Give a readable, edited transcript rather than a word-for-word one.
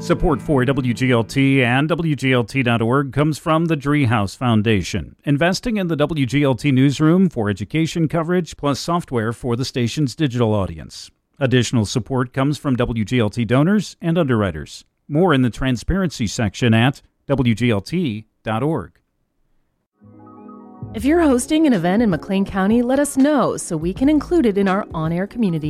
Support for WGLT and WGLT.org comes from the Driehaus Foundation, investing in the WGLT newsroom for education coverage plus software for the station's digital audience. Additional support comes from WGLT donors and underwriters. More in the transparency section at WGLT.org. If you're hosting an event in McLean County, let us know so we can include it in our on-air community